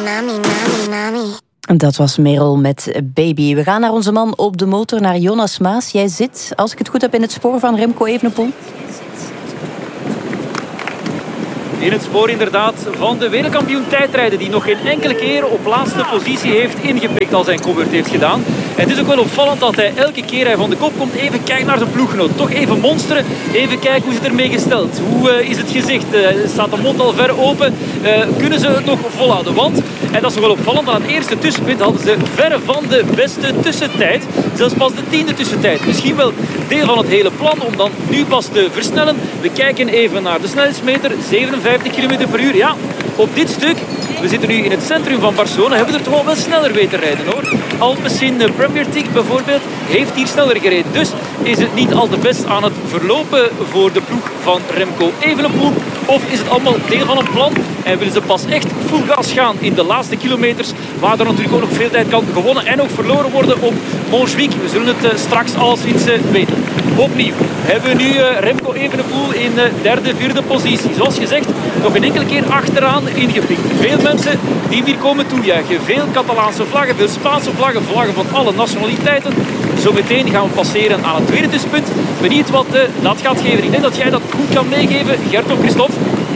Dat was Merel met Baby. We gaan naar onze man op de motor, naar Jonas Maas. Jij zit, als ik het goed heb, in het spoor van Remco Evenepoel. In het spoor inderdaad van de wereldkampioen tijdrijden die nog geen enkele keer op laatste positie heeft ingepikt als hij een kopbeurt heeft gedaan. En het is ook wel opvallend dat hij elke keer hij van de kop komt even kijkt naar zijn ploeggenoot. Toch even monsteren, even kijken hoe ze ermee gesteld. Hoe is het gezicht? Staat de mond al ver open? Kunnen ze het nog volhouden? Want, en dat is nog wel opvallend, aan het eerste tussenpunt hadden ze verre van de beste tussentijd. Zelfs pas de 10e tussentijd. Misschien wel deel van het hele plan om dan nu pas te versnellen. We kijken even naar de snelheidsmeter. 57 km per uur. Ja, op dit stuk, we zitten nu in het centrum van Barcelona, hebben we er toch wel sneller weten rijden hoor. Alpecin Premier League bijvoorbeeld heeft hier sneller gereden. Dus is het niet al te best aan het verlopen voor de ploeg van Remco Evenepoel? Of is het allemaal deel van een plan en willen ze pas echt full gas gaan in de laatste kilometers, waar er natuurlijk ook nog veel tijd kan gewonnen en ook verloren worden op Montjuïc. We zullen het straks alleszins weten. Opnieuw hebben we nu Remco Evenepoel in derde, vierde positie. Zoals gezegd, nog een enkele keer achteraan ingepikt. Veel mensen die hier komen toejuichen. Veel Catalaanse vlaggen, veel Spaanse vlaggen, vlaggen van alle nationaliteiten. Zometeen gaan we passeren aan het tweede tussenpunt. Benieuwd wat dat gaat geven. Ik denk dat jij dat goed kan meegeven, Gert of Christophe.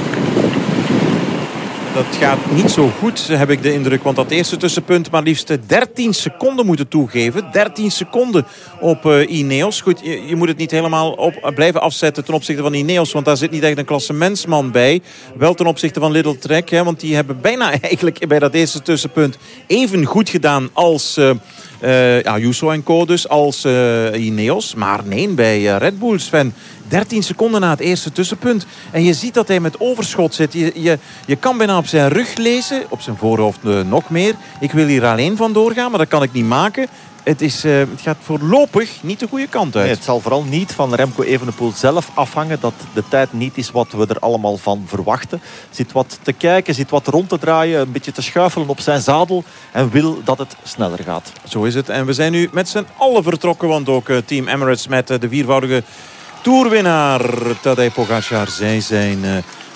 Dat gaat niet zo goed, heb ik de indruk. Want dat eerste tussenpunt maar liefst 13 seconden moeten toegeven. 13 seconden op Ineos. Goed, je moet het niet helemaal op blijven afzetten ten opzichte van Ineos. Want daar zit niet echt een klassementsman bij. Wel ten opzichte van Little Trek. Want die hebben bijna eigenlijk bij dat eerste tussenpunt even goed gedaan als Ayuso en co. Dus als Ineos. Maar nee, bij Red Bull, Sven. 13 seconden na het eerste tussenpunt. En je ziet dat hij met overschot zit. Je kan bijna op zijn rug lezen. Op zijn voorhoofd nog meer. Ik wil hier alleen van doorgaan, maar dat kan ik niet maken. Het gaat voorlopig niet de goede kant uit. Nee, het zal vooral niet van Remco Evenepoel zelf afhangen dat de tijd niet is wat we er allemaal van verwachten. Zit wat te kijken, zit wat rond te draaien, een beetje te schuifelen op zijn zadel en wil dat het sneller gaat. Zo is het. En we zijn nu met z'n allen vertrokken, want ook Team Emirates met de viervoudige toerwinnaar Tadej Pogačar. Zij zijn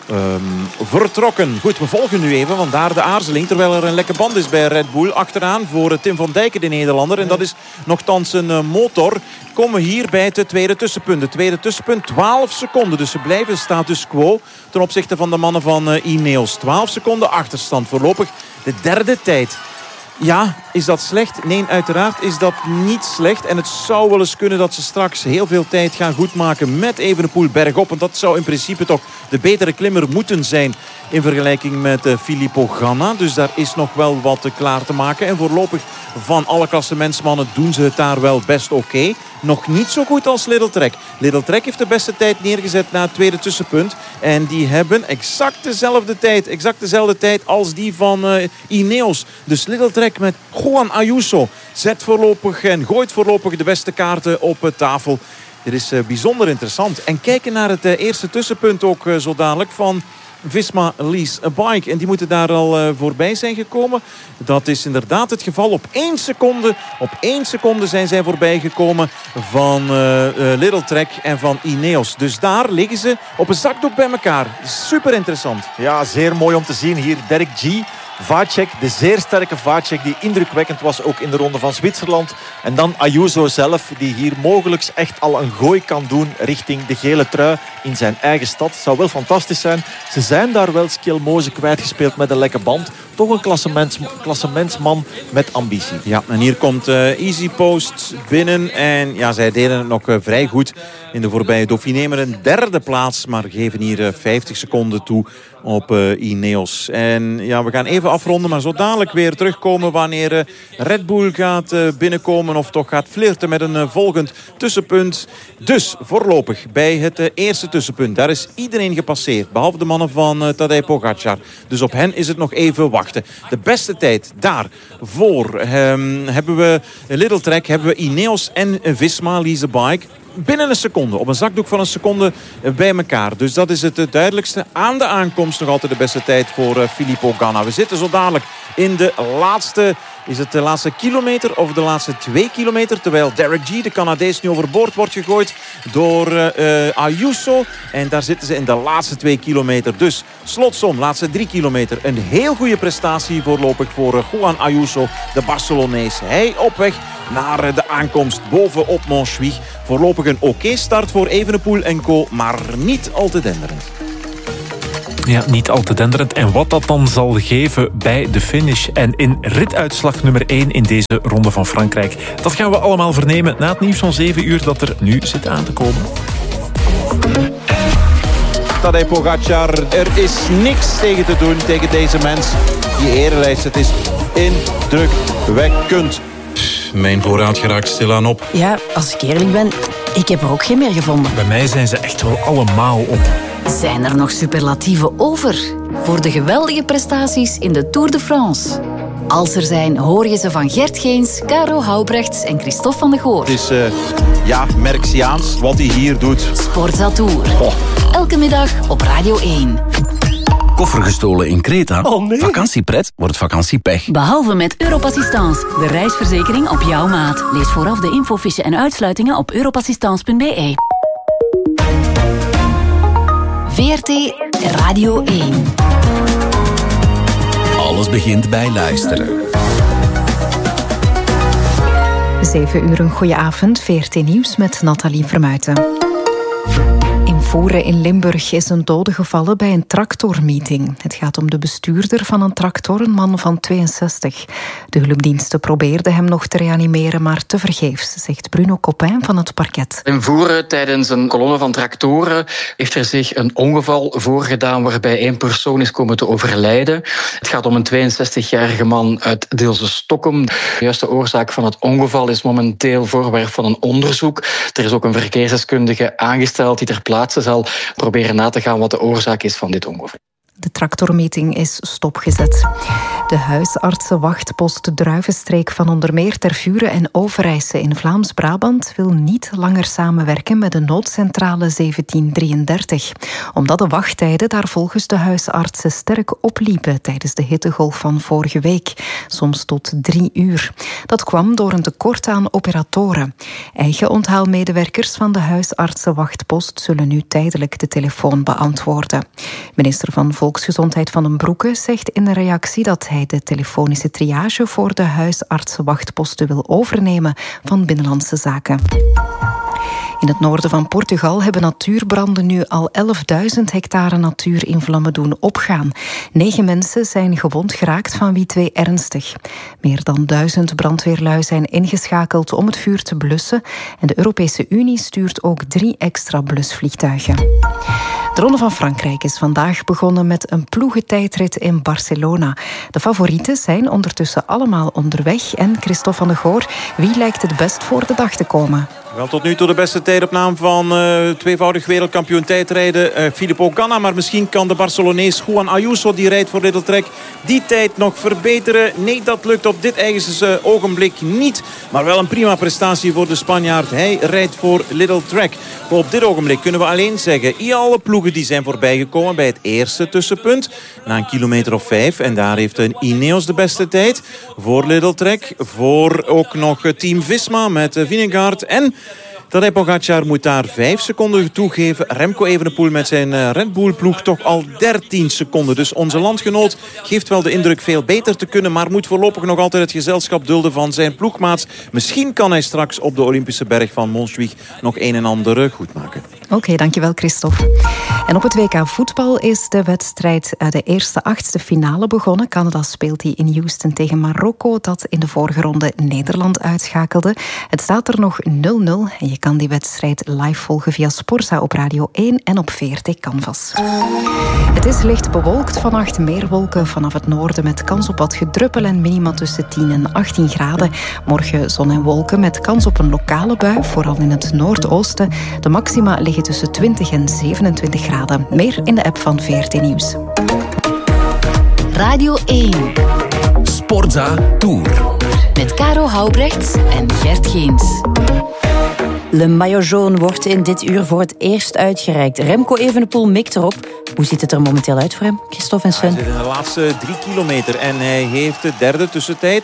vertrokken. Goed, we volgen nu even, want daar de aarzeling, terwijl er een lekke band is bij Red Bull. Achteraan voor Tim van Dijken, de Nederlander. En dat is nogthans een motor. Komen we hier bij het tweede tussenpunt. De tweede tussenpunt, 12 seconden. Dus ze blijven status quo ten opzichte van de mannen van Ineos. 12 seconden achterstand. Voorlopig de derde tijd. Ja, is dat slecht? Nee, uiteraard is dat niet slecht. En het zou wel eens kunnen dat ze straks heel veel tijd gaan goedmaken met Evenepoel bergop. En dat zou in principe toch de betere klimmer moeten zijn in vergelijking met Filippo Ganna. Dus daar is nog wel wat klaar te maken. En voorlopig van alle klassementsmannen doen ze het daar wel best oké. Nog niet zo goed als Little Trek. Little Trek heeft de beste tijd neergezet na het tweede tussenpunt. En die hebben exact dezelfde tijd als die van Ineos. Dus Little Trek met Juan Ayuso zet voorlopig en gooit voorlopig de beste kaarten op tafel. Dit is bijzonder interessant. En kijken naar het eerste tussenpunt ook zo dadelijk van Visma Lease a Bike. En die moeten daar al voorbij zijn gekomen. Dat is inderdaad het geval. Op 1 seconde zijn zij voorbij gekomen van Little Trek en van Ineos. Dus daar liggen ze op een zakdoek bij elkaar. Super interessant. Ja, zeer mooi om te zien hier. Derek G. Vacek, de zeer sterke Vacek die indrukwekkend was ook in de ronde van Zwitserland. En dan Ayuso zelf die hier mogelijk echt al een gooi kan doen richting de gele trui in zijn eigen stad. Het zou wel fantastisch zijn. Ze zijn daar wel Skjelmoze kwijtgespeeld met een lekke band. Toch een klassementsman met ambitie. Ja, en hier komt Easy Post binnen. En ja, zij deden het nog vrij goed in de voorbije Dauphiné met een derde plaats. Maar geven hier 50 seconden toe op Ineos. En ja, we gaan even afronden, maar zo dadelijk weer terugkomen wanneer Red Bull gaat binnenkomen of toch gaat flirten met een volgend tussenpunt. Dus voorlopig bij het eerste tussenpunt, daar is iedereen gepasseerd, behalve de mannen van Tadej Pogačar. Dus op hen is het nog even wachten. De beste tijd daarvoor hebben we Little Trek, hebben we Ineos en Visma Lease a Bike. Binnen een seconde, op een zakdoek van een seconde bij elkaar. Dus dat is het duidelijkste. Aan de aankomst nog altijd de beste tijd voor Filippo Ganna. We zitten zo dadelijk in de laatste Is het de laatste kilometer of de laatste 2 kilometer? Terwijl Derek G, de Canadees, nu overboord wordt gegooid door Ayuso. En daar zitten ze in de laatste 2 kilometer. Dus slotsom, laatste 3 kilometer. Een heel goede prestatie voorlopig voor Juan Ayuso, de Barcelonees. Hij op weg naar de aankomst bovenop Montjuïc. Voorlopig een oké start voor Evenepoel en co, maar niet al te denderend. Ja, niet al te denderend. En wat dat dan zal geven bij de finish en in rituitslag nummer 1 in deze ronde van Frankrijk. Dat gaan we allemaal vernemen na het nieuws van 7 uur dat er nu zit aan te komen. Tadej Pogacar, er is niks tegen te doen tegen deze mens. Die erenlijst, het is indrukwekkend. Mijn voorraad geraakt stilaan op. Ja, als ik eerlijk ben, ik heb er ook geen meer gevonden. Bij mij zijn ze echt wel allemaal op. Zijn er nog superlatieven over voor de geweldige prestaties in de Tour de France? Als er zijn, hoor je ze van Gert Geens, Caro Houbrechts en Christophe van de Goor. Het is, Merksiaans wat hij hier doet. Sportza Tour. Elke middag op Radio 1. Koffer gestolen in Kreta? Oh nee. Vakantiepret wordt vakantiepech. Behalve met Europassistance, de reisverzekering op jouw maat. Lees vooraf de infofiche en uitsluitingen op europassistance.be. VRT Radio 1. Alles begint bij luisteren. 7 uur, een goeie avond. VRT Nieuws met Nathalie Vermuijten. In Voeren in Limburg is een dode gevallen bij een tractormeeting. Het gaat om de bestuurder van een tractor, een man van 62. De hulpdiensten probeerden hem nog te reanimeren, maar tevergeefs, zegt Bruno Coppijn van het parket. In Voeren, tijdens een kolonne van tractoren, heeft er zich een ongeval voorgedaan waarbij 1 persoon is komen te overlijden. Het gaat om een 62-jarige man uit Deelse-Stokkum. De juiste oorzaak van het ongeval is momenteel voorwerp van een onderzoek. Er is ook een verkeersdeskundige aangesteld die ter plaatse zal proberen na te gaan wat de oorzaak is van dit ongeval. De tractormeeting is stopgezet. De huisartsenwachtpost Druivenstreek van onder meer Tervuren en Overijse in Vlaams-Brabant wil niet langer samenwerken met de noodcentrale 1733. Omdat de wachttijden daar volgens de huisartsen sterk opliepen tijdens de hittegolf van vorige week. Soms tot 3 uur. Dat kwam door een tekort aan operatoren. Eigen onthaalmedewerkers van de huisartsenwachtpost zullen nu tijdelijk de telefoon beantwoorden. Minister van Volksgezondheid Van den Broeke zegt in een reactie dat hij de telefonische triage voor de huisartsenwachtposten wil overnemen van Binnenlandse Zaken. In het noorden van Portugal hebben natuurbranden nu al 11.000 hectare natuur in vlammen doen opgaan. 9 mensen zijn gewond geraakt, van wie 2 ernstig. Meer dan 1000 brandweerlui zijn ingeschakeld om het vuur te blussen. En de Europese Unie stuurt ook 3 extra blusvliegtuigen. De Ronde van Frankrijk is vandaag begonnen met een ploegentijdrit in Barcelona. De favorieten zijn ondertussen allemaal onderweg. En Christophe van de Goor, wie lijkt het best voor de dag te komen? Wel tot nu toe de beste tijd op naam van tweevoudig wereldkampioen tijdrijden Filippo Ganna. Maar misschien kan de Barcelonees Juan Ayuso, die rijdt voor Little Trek, die tijd nog verbeteren. Nee, dat lukt op dit eigense ogenblik niet. Maar wel een prima prestatie voor de Spanjaard. Hij rijdt voor Little Trek. Maar op dit ogenblik kunnen we alleen zeggen, alle ploegen die zijn voorbijgekomen bij het eerste tussenpunt. Na een kilometer of 5. En daar heeft een Ineos de beste tijd voor Little Trek. Voor ook nog Team Visma met Vingegaard. En Tadej Pogacar moet daar 5 seconden toegeven. Remco Evenepoel met zijn Red Bull-ploeg toch al 13 seconden. Dus onze landgenoot geeft wel de indruk veel beter te kunnen, maar moet voorlopig nog altijd het gezelschap dulden van zijn ploegmaats. Misschien kan hij straks op de Olympische berg van Montjuïc nog een en ander goed maken. Oké, dankjewel Christophe. En op het WK voetbal is de wedstrijd de eerste 8e finale begonnen. Canada speelt die in Houston tegen Marokko, dat in de vorige ronde Nederland uitschakelde. Het staat er nog 0-0 en je kan die wedstrijd live volgen via Sportza op Radio 1 en op VRT Canvas. Het is licht bewolkt, vannacht meer wolken vanaf het noorden met kans op wat gedruppel en minima tussen 10 en 18 graden. Morgen zon en wolken met kans op een lokale bui, vooral in het noordoosten. De maxima liggen tussen 20 en 27 graden. Meer in de app van VRT Nieuws. Radio 1. Sportza Tour. Met Caro Houbrechts en Gert Geens. Le Maillot Jaune wordt in dit uur voor het eerst uitgereikt. Remco Evenepoel mikt erop. Hoe ziet het er momenteel uit voor hem, Christophe en Sven? Hij zit in de laatste 3 kilometer en hij heeft de derde tussentijd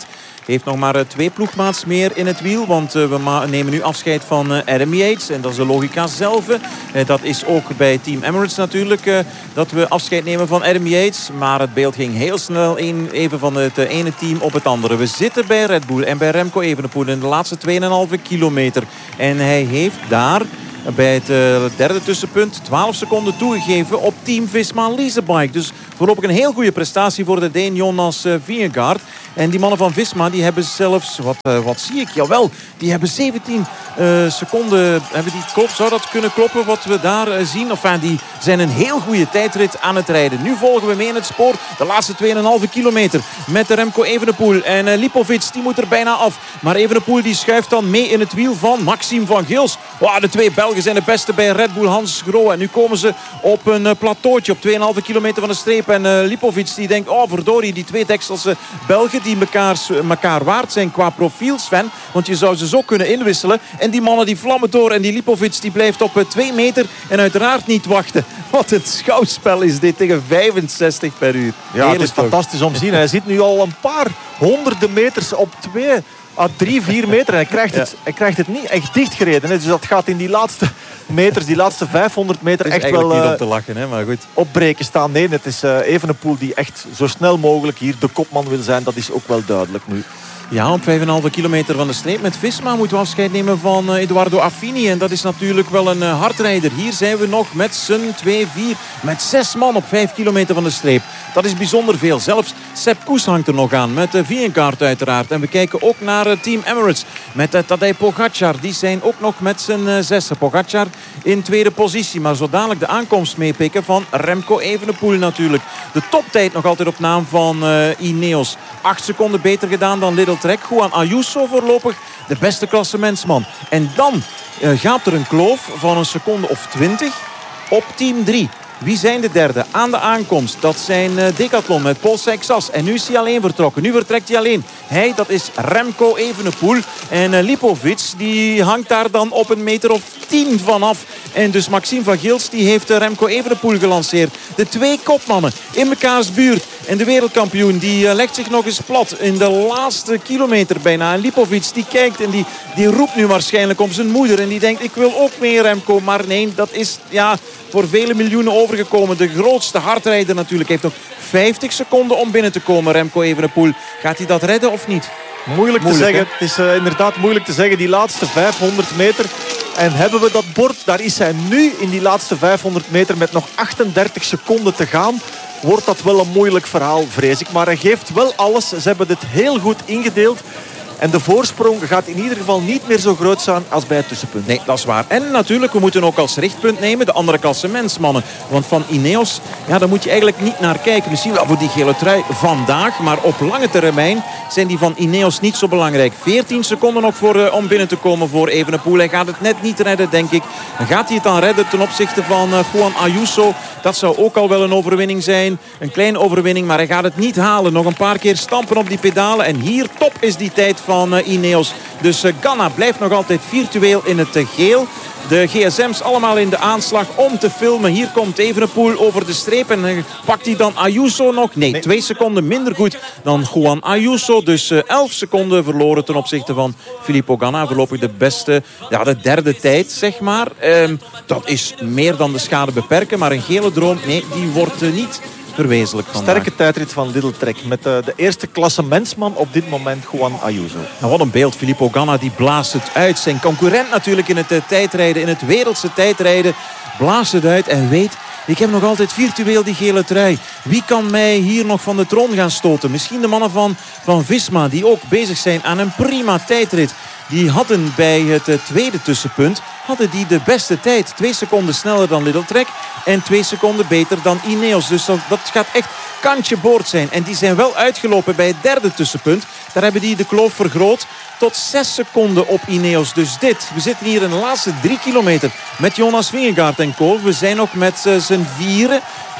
Heeft nog maar 2 ploegmaats meer in het wiel. Want we nemen nu afscheid van Adam Yates. En dat is de logica zelf. Dat is ook bij Team Emirates natuurlijk. Dat we afscheid nemen van Adam Yates. Maar het beeld ging heel snel even van het ene team op het andere. We zitten bij Red Bull en bij Remco Evenepoel in de laatste 2,5 kilometer. En hij heeft daar bij het derde tussenpunt 12 seconden toegegeven op Team Visma Leasebike. Dus voorlopig een heel goede prestatie voor de Deen Jonas Vingegaard. En die mannen van Visma die hebben zelfs, wat zie ik? Jawel, die hebben 17 seconden. Zou dat kunnen kloppen wat we daar zien? Enfin, die zijn een heel goede tijdrit aan het rijden. Nu volgen we mee in het spoor. De laatste 2,5 kilometer met de Remco Evenepoel. En Lipovic die moet er bijna af. Maar Evenepoel die schuift dan mee in het wiel van Maxime van Gils. Wow, de 2 Belgen zijn de beste bij Red Bull Hans Grohe. En nu komen ze op een plateautje op 2,5 kilometer van de streep. En Lipovic die denkt, oh verdorie, die 2 Texelse Belgen die elkaar waard zijn qua profiel, Sven. Want je zou ze zo kunnen inwisselen. En die mannen die vlammen door. En die Lipovic die blijft op 2 meter. En uiteraard niet wachten. Wat een schouwspel is dit tegen 65 per uur. Ja, het is fantastisch om te zien. Hij zit nu al een paar honderden meters op 2 à 3, 4 meter. En hij krijgt het niet echt dichtgereden. Dus dat gaat in die laatste meters, die laatste 500 meter echt wel niet om te lachen, hè? Maar goed. Opbreken staan. Nee, het is Evenepoel die echt zo snel mogelijk hier de kopman wil zijn. Dat is ook wel duidelijk nu. Ja, op 5,5 kilometer van de streep met Visma moeten we afscheid nemen van Edoardo Affini. En dat is natuurlijk wel een hardrijder. Hier zijn we nog met z'n 2, 4, met 6 man op 5 kilometer van de streep. Dat is bijzonder veel. Zelfs Sepp Kuss hangt er nog aan met Vingegaard uiteraard. En we kijken ook naar Team Emirates met Tadej Pogacar. Die zijn ook nog met z'n 6. Pogacar in tweede positie. Maar zo dadelijk de aankomst meepikken van Remco Evenepoel natuurlijk. De toptijd nog altijd op naam van Ineos. 8 seconden beter gedaan dan Lidl Trek. Juan Ayuso voorlopig de beste klassementsman. En dan gaat er een kloof van een seconde of 20 op team 3. Wie zijn de derde aan de aankomst? Dat zijn Decathlon met Paul Seixas. En nu is hij alleen vertrokken. Nu vertrekt hij alleen. Hij, dat is Remco Evenepoel. En Lipovic, die hangt daar dan op een meter of 10 vanaf. En dus Maxime van Gils, die heeft Remco Evenepoel gelanceerd. De 2 kopmannen in mekaars buurt. En de wereldkampioen, die legt zich nog eens plat in de laatste kilometer bijna. En Lipovic, die kijkt en die roept nu waarschijnlijk om zijn moeder. En die denkt, ik wil ook mee Remco. Maar nee, dat is voor vele miljoenen overgekomen. De grootste hardrijder natuurlijk heeft nog 50 seconden om binnen te komen. Remco Evenepoel. Gaat hij dat redden of niet? Moeilijk te zeggen. Het is inderdaad moeilijk te zeggen. Die laatste 500 meter. En hebben we dat bord. Daar is hij nu in die laatste 500 meter met nog 38 seconden te gaan. Wordt dat wel een moeilijk verhaal, vrees ik. Maar hij geeft wel alles. Ze hebben dit heel goed ingedeeld. En de voorsprong gaat in ieder geval niet meer zo groot zijn als bij het tussenpunt. Nee, dat is waar. En natuurlijk, we moeten ook als richtpunt nemen de andere klassementsmannen. Want van Ineos, daar moet je eigenlijk niet naar kijken. Misschien wel voor die gele trui vandaag. Maar op lange termijn zijn die van Ineos niet zo belangrijk. 14 seconden nog om binnen te komen voor Evenepoel. Hij gaat het net niet redden, denk ik. En gaat hij het dan redden ten opzichte van Juan Ayuso? Dat zou ook al wel een overwinning zijn. Een kleine overwinning, maar hij gaat het niet halen. Nog een paar keer stampen op die pedalen. En hier top is die tijd van Ineos. Dus Ganna blijft nog altijd virtueel in het geel. De gsm's allemaal in de aanslag om te filmen. Hier komt Evenepoel over de streep. En pakt hij dan Ayuso nog? Nee, 2 seconden minder goed dan Juan Ayuso. Dus 11 seconden verloren ten opzichte van Filippo Ganna. Voorlopig de beste, de derde tijd, zeg maar. Dat is meer dan de schade beperken. Maar een gele droom, nee, die wordt niet verwezenlijk vandaag. Sterke tijdrit van Lidl Trek met de eerste klassementsman op dit moment, Juan Ayuso. Nou, wat een beeld. Filippo Ganna die blaast het uit. Zijn concurrent natuurlijk in het tijdrijden, in het wereldse tijdrijden, blaast het uit en weet, ik heb nog altijd virtueel die gele trui. Wie kan mij hier nog van de troon gaan stoten? Misschien de mannen van Visma die ook bezig zijn aan een prima tijdrit. Die hadden bij het tweede tussenpunt die de beste tijd. 2 seconden sneller dan Lidl Trek en 2 seconden beter dan Ineos. Dus dat gaat echt kantje boord zijn. En die zijn wel uitgelopen bij het derde tussenpunt. Daar hebben die de kloof vergroot tot 6 seconden op Ineos. Dus we zitten hier in de laatste 3 kilometer met Jonas Vingegaard en co. We zijn nog met z'n vieren.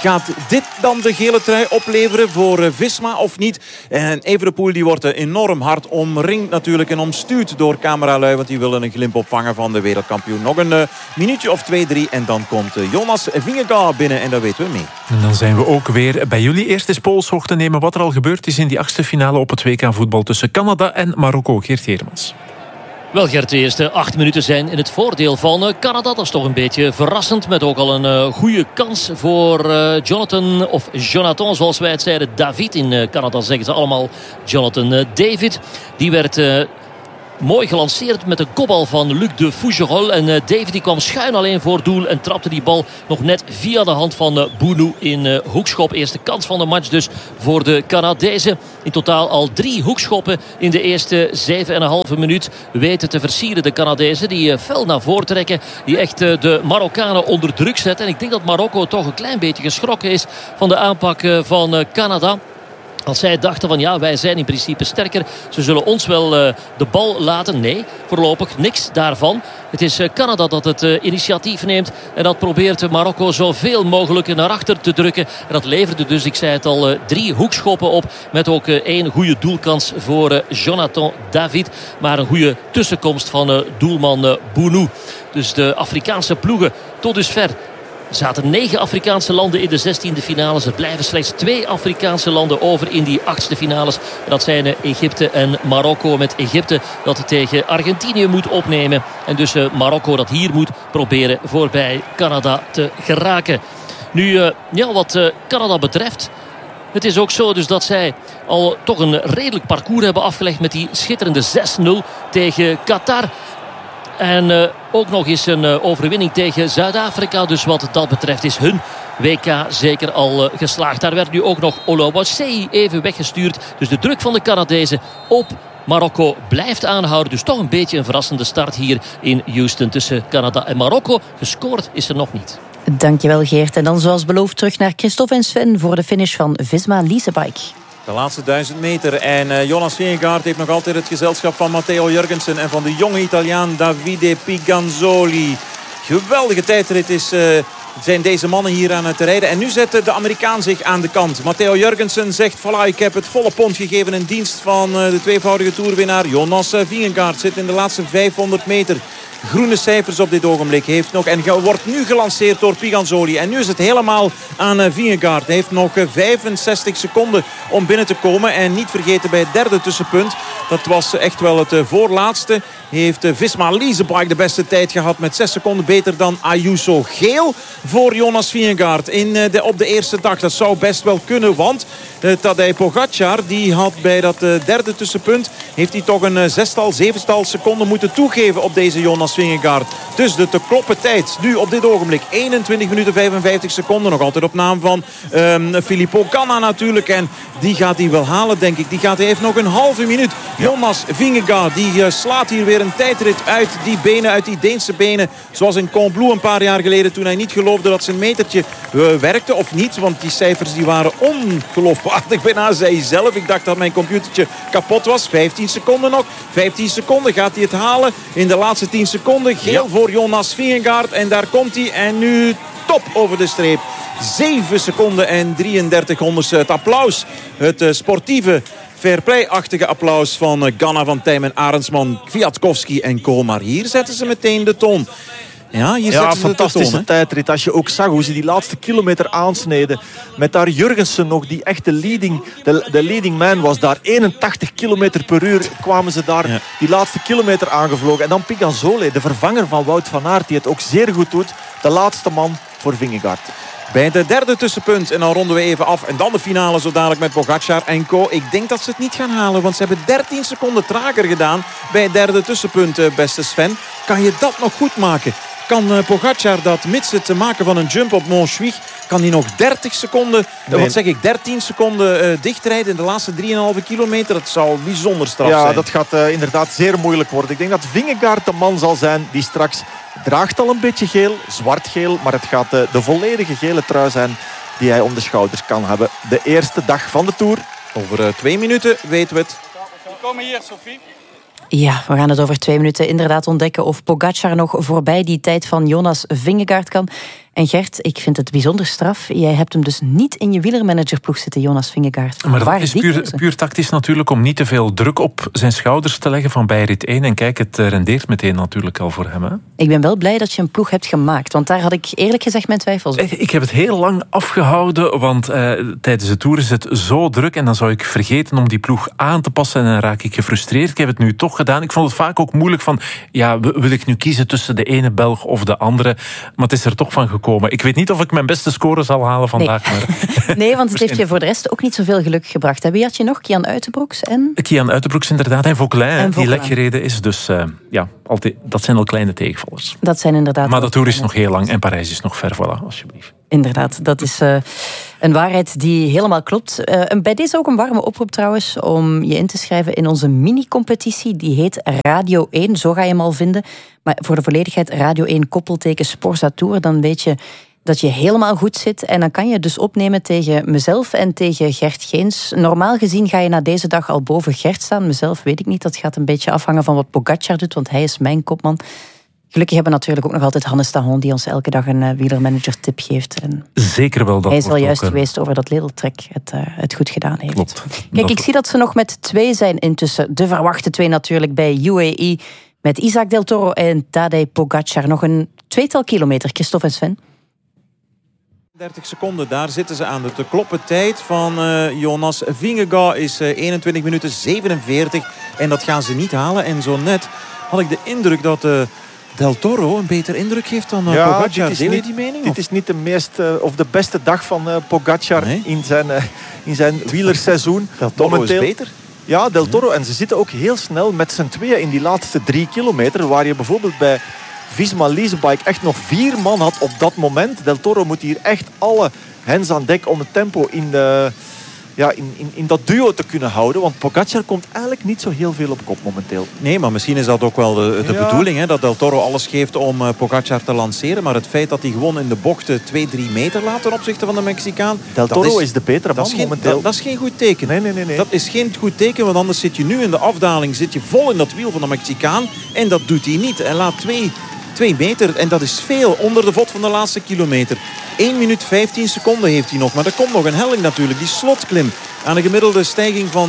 Gaat dit dan de gele trui opleveren voor Visma of niet? En Evenepoel die wordt enorm hard omringd natuurlijk en omstuwd door cameralui, want die willen een glimp opvangen van de wereldkampioen. Nog een minuutje of 2-3 en dan komt Jonas Vingegaard binnen en daar weten we mee. En dan zijn we ook weer bij jullie. Eerst eens polshoog te nemen wat er al gebeurd is in die 8e finale op het WK voetbal tussen Canada en Marokko. Geert Hermans. Wel Gert, de eerste 8 minuten zijn in het voordeel van Canada. Dat is toch een beetje verrassend. Met ook al een goede kans voor Jonathan, zoals wij het zeiden. David, in Canada zeggen ze allemaal Jonathan David. Die werd mooi gelanceerd met de kopbal van Luc de Fougerolles. En David die kwam schuin alleen voor doel en trapte die bal nog net via de hand van Bounou in hoekschop. Eerste kans van de match dus voor de Canadezen. In totaal al 3 hoekschoppen in de eerste 7,5 minuut weten te versieren. De Canadezen die fel naar voren trekken. Die echt de Marokkanen onder druk zetten. En ik denk dat Marokko toch een klein beetje geschrokken is van de aanpak van Canada. Als zij dachten van ja, wij zijn in principe sterker. Ze zullen ons wel de bal laten. Nee, voorlopig niks daarvan. Het is Canada dat het initiatief neemt. En dat probeert Marokko zoveel mogelijk naar achter te drukken. En dat leverde dus, ik zei het al, 3 hoekschoppen op. Met ook 1 goede doelkans voor Jonathan David. Maar een goede tussenkomst van doelman Bounou. Dus de Afrikaanse ploegen tot dusver. Er zaten 9 Afrikaanse landen in de 16e finales. Er blijven slechts 2 Afrikaanse landen over in die 8e finales. En dat zijn Egypte en Marokko. Met Egypte dat tegen Argentinië moet opnemen. En dus Marokko dat hier moet proberen voorbij Canada te geraken. Nu, wat Canada betreft. Het is ook zo dus dat zij al toch een redelijk parcours hebben afgelegd met die schitterende 6-0 tegen Qatar. En ook nog eens een overwinning tegen Zuid-Afrika. Dus wat dat betreft is hun WK zeker al geslaagd. Daar werd nu ook nog Oluwaseyi even weggestuurd. Dus de druk van de Canadezen op Marokko blijft aanhouden. Dus toch een beetje een verrassende start hier in Houston tussen Canada en Marokko. Gescoord is er nog niet. Dankjewel Geert. En dan zoals beloofd terug naar Christophe en Sven voor de finish van Visma Leasebike. De laatste 1000 meter. En Jonas Vingegaard heeft nog altijd het gezelschap van Matteo Jurgensen en van de jonge Italiaan Davide Piganzoli. Geweldige tijdrit zijn deze mannen hier aan het rijden. En nu zet de Amerikaan zich aan de kant. Matteo Jurgensen zegt, voilà, ik heb het volle pond gegeven in dienst van de tweevoudige toerwinnaar. Jonas Vingegaard zit in de laatste 500 meter. Groene cijfers op dit ogenblik heeft nog. En wordt nu gelanceerd door Piganzoli. En nu is het helemaal aan Vingegaard. Hij heeft nog 65 seconden om binnen te komen. En niet vergeten bij het derde tussenpunt. Dat was echt wel het voorlaatste. Heeft Visma Leasebike de beste tijd gehad met 6 seconden beter dan Ayuso. Geel voor Jonas Vingegaard op de eerste dag. Dat zou best wel kunnen, want Tadej Pogacar die had bij dat derde tussenpunt heeft hij toch een 7 seconden moeten toegeven op deze Jonas Vingegaard. Dus de te kloppen tijd nu op dit ogenblik 21 minuten 55 seconden. Nog altijd op naam van Filippo Ganna natuurlijk. En die gaat hij wel halen, denk ik. Hij heeft nog een halve minuut. Ja. Jonas Vingegaard die slaat hier weer een tijdrit uit die benen, uit die Deense benen. Zoals in Combloux een paar jaar geleden toen hij niet geloofde dat zijn metertje werkte of niet. Want die cijfers die waren ongeloofwaardig. Bijna zei hij zelf. Ik dacht dat mijn computertje kapot was. 15 seconden nog. 15 seconden gaat hij het halen. In de laatste 10 seconden. Geel voor Jonas Vingegaard. En daar komt hij. En nu top over de streep. 7 seconden en 33 honderdste. Het applaus. Het sportieve fairplay-achtige applaus van Ganna, Van Tijmen, Arendsman, Kwiatkowski en Co. Maar hier zetten ze meteen de toon. Ja, hier zetten ze fantastische tijdrit. Als je ook zag hoe ze die laatste kilometer aansneden. Met daar Jurgensen nog, die echt de leading man was. Daar 81 kilometer per uur kwamen ze daar die laatste kilometer aangevlogen. En dan Piganzoli, de vervanger van Wout van Aert, die het ook zeer goed doet. De laatste man voor Vingegaard. Bij het derde tussenpunt. En dan ronden we even af. En dan de finale zo dadelijk met Pogacar en Co. Ik denk dat ze het niet gaan halen. Want ze hebben 13 seconden trager gedaan bij het derde tussenpunt, beste Sven. Kan je dat nog goed maken? Kan Pogacar dat, mits het maken van een jump op Montjuïc, kan hij nog 30 seconden, 13 seconden dichtrijden in de laatste 3,5 kilometer? Dat zou bijzonder straf zijn. Ja, dat gaat inderdaad zeer moeilijk worden. Ik denk dat Vingegaard de man zal zijn die straks draagt al een beetje geel, zwart-geel, maar het gaat de volledige gele trui zijn die hij om de schouders kan hebben. De eerste dag van de Tour. Over 2 minuten weten we het. Kom hier, Sophie. Ja, we gaan het over 2 minuten inderdaad ontdekken of Pogačar nog voorbij die tijd van Jonas Vingegaard kan. En Gert, ik vind het bijzonder straf. Jij hebt hem dus niet in je wielermanagerploeg zitten, Jonas Vingegaard. Maar dat is puur tactisch natuurlijk, om niet te veel druk op zijn schouders te leggen van bij rit 1. En kijk, het rendeert meteen natuurlijk al voor hem. Hè? Ik ben wel blij dat je een ploeg hebt gemaakt, want daar had ik eerlijk gezegd mijn twijfels over. Ik heb het heel lang afgehouden, want tijdens de Tour is het zo druk en dan zou ik vergeten om die ploeg aan te passen en dan raak ik gefrustreerd. Ik heb het nu toch gedaan. Ik vond het vaak ook moeilijk van, ja, wil ik nu kiezen tussen de ene Belg of de andere? Maar het is er toch van gekomen. Ik weet niet of ik mijn beste score zal halen vandaag. Nee, maar... nee, want het heeft je voor de rest ook niet zoveel geluk gebracht. Wie had je nog? Kian Uitenbroeks en... Kian Uitenbroeks inderdaad en Vauquelin, die lek gereden is. Dus altijd, dat zijn al kleine tegenvallers. Dat zijn inderdaad... Maar de Tour is nog heel lang en Parijs is nog ver, voilà, alsjeblieft. Inderdaad, dat is een waarheid die helemaal klopt. Bij deze ook een warme oproep trouwens om je in te schrijven in onze mini-competitie. Die heet Radio 1, zo ga je hem al vinden. Maar voor de volledigheid Radio 1 koppelteken Sporza Tour. Dan weet je dat je helemaal goed zit. En dan kan je dus opnemen tegen mezelf en tegen Gert Geens. Normaal gezien ga je na deze dag al boven Gert staan. Mezelf weet ik niet, dat gaat een beetje afhangen van wat Pogačar doet, want hij is mijn kopman. Gelukkig hebben we natuurlijk ook nog altijd Hannes Tahon die ons elke dag een wielermanager tip geeft. En zeker wel. Dat hij is al juist geweest over dat Lidl Trek het goed gedaan heeft. Klopt. Kijk, ik zie dat ze nog met 2 zijn intussen. De verwachte 2 natuurlijk bij UAE. Met Isaac Del Toro en Tadej Pogačar. Nog een 2-tal kilometer, Christophe en Sven. 30 seconden, daar zitten ze aan. De kloppen tijd van Jonas Vingegaard is 21 minuten 47. En dat gaan ze niet halen. En zo net had ik de indruk dat Del Toro een beter indruk heeft dan Pogačar. Deel je die mening? Dit is niet de de beste dag van Pogačar in zijn wielerseizoen. Del Toro is beter. Ja, Del Toro. En ze zitten ook heel snel met z'n tweeën in die laatste 3 kilometer. Waar je bijvoorbeeld bij Visma Leasebike echt nog 4 man had op dat moment. Del Toro moet hier echt alle hens aan dek om het tempo in dat duo te kunnen houden. Want Pogačar komt eigenlijk niet zo heel veel op kop momenteel. Nee, maar misschien is dat ook wel de bedoeling. Hè, dat Del Toro alles geeft om Pogačar te lanceren. Maar het feit dat hij gewoon in de bochten 2-3 meter laat ten opzichte van de Mexicaan. Del Toro is de betere man momenteel. Dat is geen goed teken. Nee. Dat is geen goed teken, want anders zit je nu in de afdaling. Zit je vol in dat wiel van de Mexicaan. En dat doet hij niet. Hij laat 2 meter. En dat is veel onder de vod van de laatste kilometer. 1 minuut 15 seconden heeft hij nog. Maar er komt nog een helling natuurlijk. Die slotklim aan een gemiddelde stijging van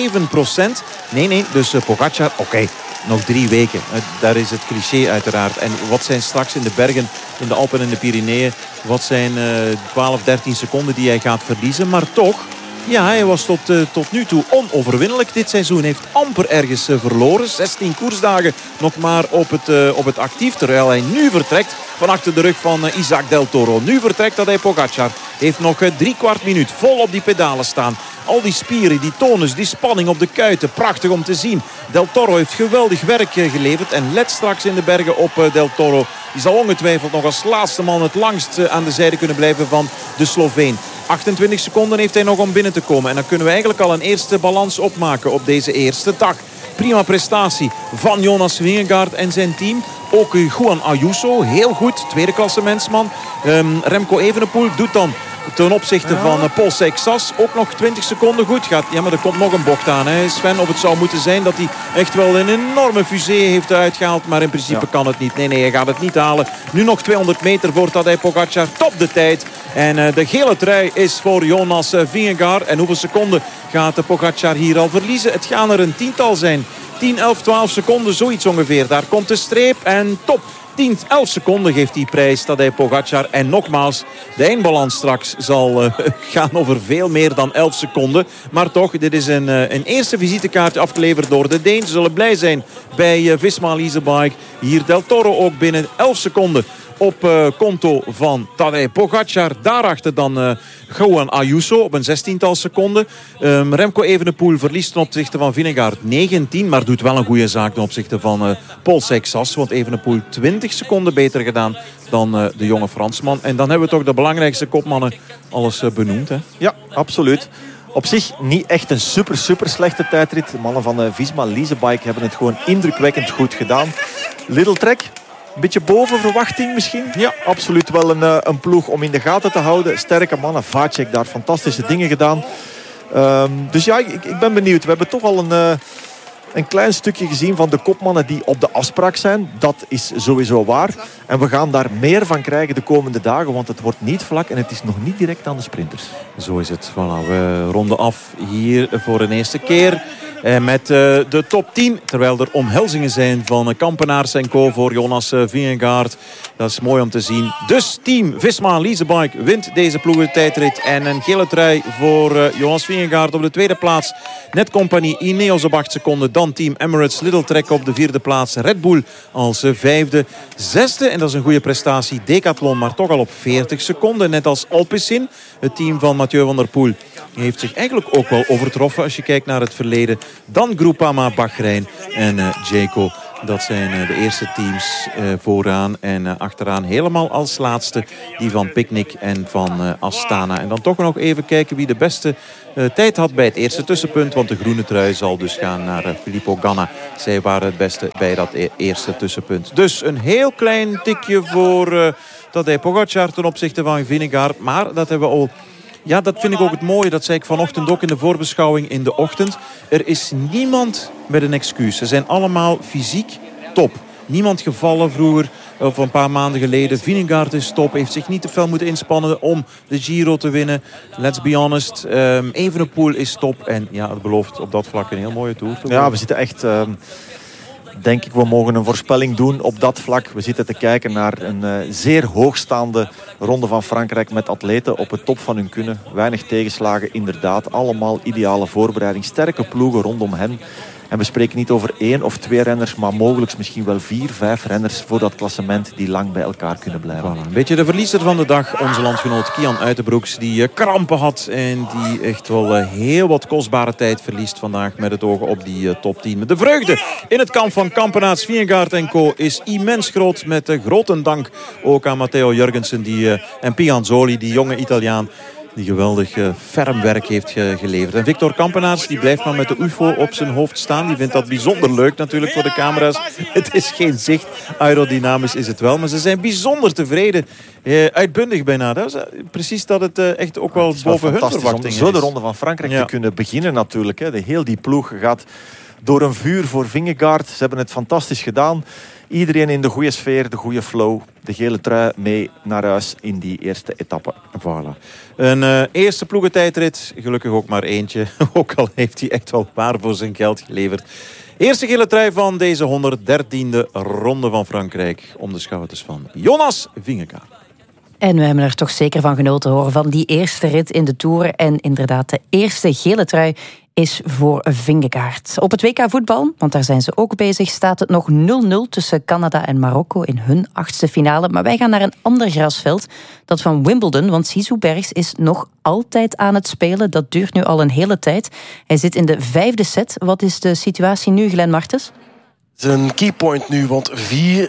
7%. Nee. Dus Pogačar, oké. Nog 3 weken. Daar is het cliché uiteraard. En wat zijn straks in de bergen, in de Alpen en de Pyreneeën. Wat zijn 12, 13 seconden die hij gaat verliezen. Maar toch, ja, hij was tot nu toe onoverwinnelijk dit seizoen. Heeft amper ergens verloren. 16 koersdagen nog maar op het actief. Terwijl hij nu vertrekt van achter de rug van Isaac Del Toro. Nu vertrekt Tadej Pogačar. Heeft nog 3/4 minuut vol op die pedalen staan. Al die spieren, die tonus, die spanning op de kuiten. Prachtig om te zien. Del Toro heeft geweldig werk geleverd. En let straks in de bergen op Del Toro. Die zal ongetwijfeld nog als laatste man het langst aan de zijde kunnen blijven van de Sloveen. 28 seconden heeft hij nog om binnen te komen. En dan kunnen we eigenlijk al een eerste balans opmaken op deze eerste dag. Prima prestatie van Jonas Vingegaard en zijn team. Ook Juan Ayuso, heel goed. Tweede klassementsman. Remco Evenepoel doet dan ten opzichte van Paul Seixas ook nog 20 seconden goed gaat. Ja, maar er komt nog een bocht aan, hè, Sven. Of het zou moeten zijn dat hij echt wel een enorme fusée heeft uitgehaald. Maar in principe kan het niet. Nee, hij gaat het niet halen. Nu nog 200 meter voor Tadej Pogačar. Top de tijd. En de gele trui is voor Jonas Vingegaard. En hoeveel seconden gaat Pogačar hier al verliezen? Het gaan er een 10-tal zijn. 10, 11, 12 seconden, zoiets ongeveer. Daar komt de streep en top. 10, 11 seconden geeft die prijs Tadej Pogačar. En nogmaals, de eindbalans straks zal gaan over veel meer dan 11 seconden. Maar toch, dit is een eerste visitekaartje afgeleverd door de Deen. Ze zullen blij zijn bij Visma Leasebike. Hier Del Toro ook binnen 11 seconden op konto van Tadej Pogačar. Daarachter dan Juan Ayuso op een 16-tal seconden. Remco Evenepoel verliest ten opzichte van Vingegaard 19. Maar doet wel een goede zaak ten opzichte van Paul Seixas. Want Evenepoel 20 seconden beter gedaan dan de jonge Fransman. En dan hebben we toch de belangrijkste kopmannen alles benoemd. Hè? Ja, absoluut. Op zich niet echt een super slechte tijdrit. De mannen van Visma Leasebike hebben het gewoon indrukwekkend goed gedaan. Lidl Trek. Een beetje boven verwachting misschien. Ja, absoluut wel een ploeg om in de gaten te houden. Sterke mannen. Vacek daar fantastische dingen gedaan. Dus ja, ik ben benieuwd. We hebben toch al een klein stukje gezien van de kopmannen die op de afspraak zijn. Dat is sowieso waar. En we gaan daar meer van krijgen de komende dagen, want het wordt niet vlak en het is nog niet direct aan de sprinters. Zo is het. Voilà, we ronden af hier voor een eerste keer. Met de top 10. Terwijl er omhelzingen zijn van Kampenaars en co. voor Jonas Vingegaard. Dat is mooi om te zien. Dus team Visma Leasebike wint deze ploegentijdrit. En een gele trui voor Jonas Vingegaard op de tweede plaats. Netcompagnie Ineos op 8 seconden. Dan team Emirates Little Trek op de vierde plaats. Red Bull als vijfde. Zesde, en dat is een goede prestatie, Decathlon, maar toch al op 40 seconden. Net als Alpecin, het team van Mathieu van der Poel. Die heeft zich eigenlijk ook wel overtroffen als je kijkt naar het verleden. Dan Groupama, Bahrein en Jayco. Dat zijn de eerste teams vooraan. En achteraan helemaal als laatste die van Picnic en van Astana. En dan toch nog even kijken wie de beste tijd had bij het eerste tussenpunt. Want de groene trui zal dus gaan naar Filippo Ganna. Zij waren het beste bij dat eerste tussenpunt. Dus een heel klein tikje voor Tadej Pogačar ten opzichte van Vingegaard. Maar dat hebben we al... Ja, dat vind ik ook het mooie. Dat zei ik vanochtend ook in de voorbeschouwing in de ochtend. Er is niemand met een excuus. Ze zijn allemaal fysiek top. Niemand gevallen vroeger of een paar maanden geleden. Vingegaard is top. Heeft zich niet te veel moeten inspannen om de Giro te winnen. Let's be honest. Evenepoel is top. En ja, het belooft op dat vlak een heel mooie Tour. Ja, we zitten echt... Denk ik, we mogen een voorspelling doen op dat vlak. We zitten te kijken naar een zeer hoogstaande ronde van Frankrijk met atleten op het top van hun kunnen. Weinig tegenslagen, inderdaad. Allemaal ideale voorbereiding. Sterke ploegen rondom hen. En we spreken niet over 1 of 2 renners, maar mogelijk misschien wel 4, 5 renners voor dat klassement die lang bij elkaar kunnen blijven. Voilà, een beetje de verliezer van de dag, onze landgenoot Kian Uitenbroeks, die krampen had en die echt wel heel wat kostbare tijd verliest vandaag met het oog op die top 10. De vreugde in het kamp van Kampenaars, Vingegaard en co. is immens groot, met grote dank ook aan Matteo Jurgensen en Pianzoli, die jonge Italiaan, die geweldig ferm werk heeft geleverd. En Victor Kampenaars, die blijft maar met de UFO op zijn hoofd staan. Die vindt dat bijzonder leuk natuurlijk voor de camera's. Het is geen zicht. Aerodynamisch is het wel. Maar ze zijn bijzonder tevreden. Uitbundig bijna. Dat is precies dat het echt ook wel boven hun verwachtingen is. Zo de ronde van Frankrijk te kunnen beginnen natuurlijk. Hè. Heel die ploeg gaat door een vuur voor Vingegaard. Ze hebben het fantastisch gedaan. Iedereen in de goede sfeer, de goede flow. De gele trui mee naar huis in die eerste etappe. Voilà. Een eerste ploegentijdrit. Gelukkig ook maar eentje. Ook al heeft hij echt wel waar voor zijn geld geleverd. Eerste gele trui van deze 113e ronde van Frankrijk. Om de schouders van Jonas Vingegaard. En we hebben er toch zeker van genoten horen van die eerste rit in de Tour. En inderdaad, de eerste gele trui is voor Vingegaard. Op het WK voetbal, want daar zijn ze ook bezig, staat het nog 0-0 tussen Canada en Marokko in hun 8e finale. Maar wij gaan naar een ander grasveld, dat van Wimbledon, want Zizou Bergs is nog altijd aan het spelen. Dat duurt nu al een hele tijd. Hij zit in de 5e set. Wat is de situatie nu, Glenn Martens? Zijn keypoint nu, want 4-4,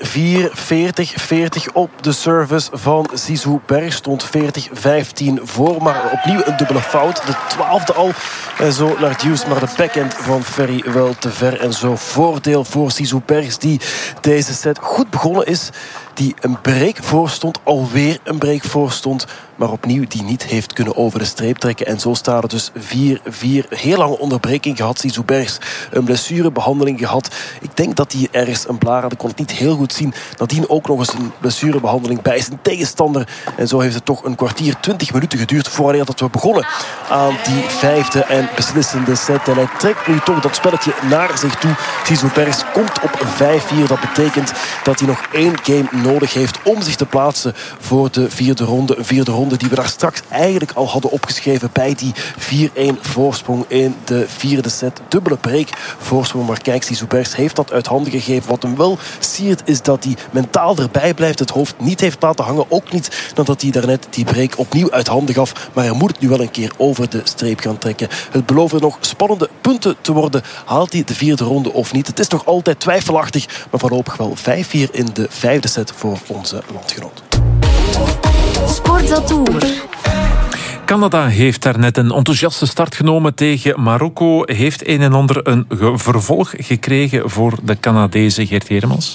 40-40 op de service van Zizou Bergs. Stond 40-15 voor, maar opnieuw een dubbele fout. De 12e al. En zo naar Deuce, maar de backhand van Ferry wel te ver. En zo voordeel voor Zizou Bergs, die deze set goed begonnen is. Die een break voor stond, alweer een break voor stond. Maar opnieuw die niet heeft kunnen over de streep trekken. En zo staat het dus 4-4. Heel lange onderbreking gehad. Zizou Bergs een blessurebehandeling gehad. Ik denk dat hij ergens een blaar had. Ik kon het niet heel goed zien. Nadien ook nog eens een blessurebehandeling bij zijn tegenstander. En zo heeft het toch een kwartier, 20 minuten geduurd voordat we begonnen aan die 5e en beslissende set. En hij trekt nu toch dat spelletje naar zich toe. Zizou Bergs komt op 5-4. Dat betekent dat hij nog 1 game nodig heeft om zich te plaatsen voor de 4e ronde. Een 4e ronde die we daar straks eigenlijk al hadden opgeschreven bij die 4-1 voorsprong in de 4e set. Dubbele break voorsprong. Maar kijk, Zizou Bergs heeft dat uit handen gegeven. Wat hem wel siert is dat hij mentaal erbij blijft. Het hoofd niet heeft laten hangen. Ook niet nadat hij daarnet die break opnieuw uit handen gaf. Maar hij moet het nu wel een keer over de streep gaan trekken. Het beloofde nog spannende punten te worden. Haalt hij de 4e ronde of niet? Het is nog altijd twijfelachtig. Maar voorlopig wel 5-4 in de 5e set voor onze landgenoot. Sportza Tour. Canada heeft daarnet een enthousiaste start genomen tegen Marokko. Heeft een en ander een vervolg gekregen voor de Canadezen, Geert Hermans?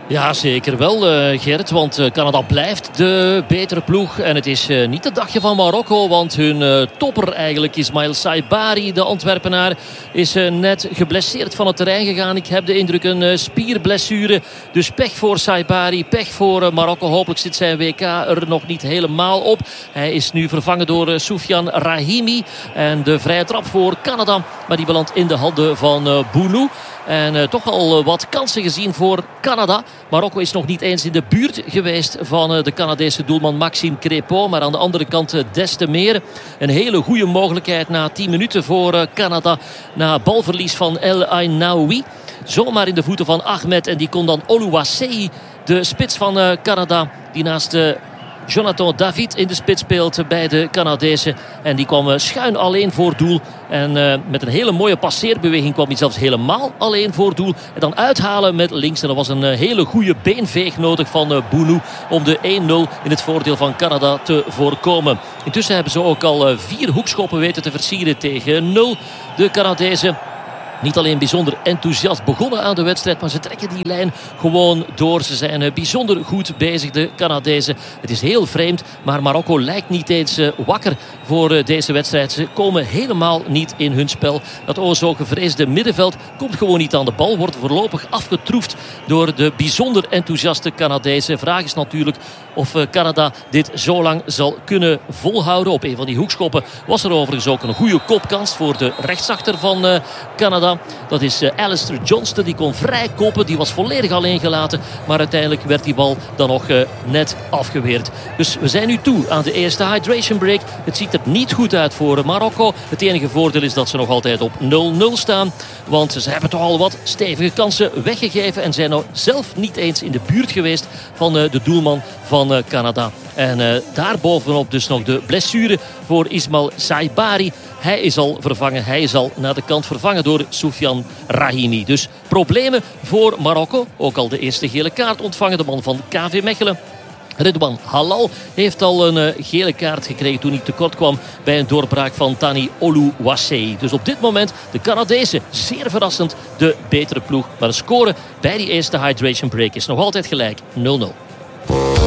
Ja, zeker wel, Gert. Want Canada blijft de betere ploeg. En het is niet het dagje van Marokko. Want hun topper eigenlijk, Ismail Saibari, de Antwerpenaar, is net geblesseerd van het terrein gegaan. Ik heb de indruk een spierblessure. Dus pech voor Saibari, pech voor Marokko. Hopelijk zit zijn WK er nog niet helemaal op. Hij is nu vervangen door Soufiane Rahimi. En de vrije trap voor Canada. Maar die belandt in de handen van Bounou. En toch al wat kansen gezien voor Canada. Marokko is nog niet eens in de buurt geweest van de Canadese doelman Maxime Crépeau. Maar aan de andere kant des te meer. Een hele goede mogelijkheid na 10 minuten voor Canada. Na balverlies van El Ainaoui. Zomaar in de voeten van Ahmed. En die kon dan Oluwaseyi, de spits van Canada, die naast Jonathan David in de spits speelt bij de Canadezen. En die kwam schuin alleen voor doel. En met een hele mooie passeerbeweging kwam hij zelfs helemaal alleen voor doel. En dan uithalen met links. En er was een hele goede beenveeg nodig van Bounou om de 1-0 in het voordeel van Canada te voorkomen. Intussen hebben ze ook al 4 hoekschoppen weten te versieren tegen 0. De Canadezen niet alleen bijzonder enthousiast begonnen aan de wedstrijd, maar ze trekken die lijn gewoon door. Ze zijn bijzonder goed bezig, de Canadezen. Het is heel vreemd, maar Marokko lijkt niet eens wakker voor deze wedstrijd. Ze komen helemaal niet in hun spel. Dat zo gevreesde middenveld komt gewoon niet aan de bal. Wordt voorlopig afgetroefd door de bijzonder enthousiaste Canadezen. Vraag is natuurlijk of Canada dit zo lang zal kunnen volhouden. Op een van die hoekschoppen was er overigens ook een goede kopkans voor de rechtsachter van Canada. Dat is Alistair Johnston. Die kon vrij koppen. Die was volledig alleen gelaten. Maar uiteindelijk werd die bal dan nog net afgeweerd. Dus we zijn nu toe aan de eerste hydration break. Het ziet er niet goed uit voor Marokko. Het enige voordeel is dat ze nog altijd op 0-0 staan. Want ze hebben toch al wat stevige kansen weggegeven. En zijn nou zelf niet eens in de buurt geweest van de doelman van Canada. En daarbovenop dus nog de blessure voor Ismail Saibari. Hij is al vervangen. Hij is al naar de kant vervangen door Soufiane Rahimi. Dus problemen voor Marokko. Ook al de eerste gele kaart ontvangen. De man van KV Mechelen. Redouan Halal heeft al een gele kaart gekregen toen hij tekort kwam bij een doorbraak van Tani Oluwaseyi. Dus op dit moment de Canadezen, zeer verrassend, de betere ploeg. Maar de score bij die eerste hydration break is nog altijd gelijk 0-0.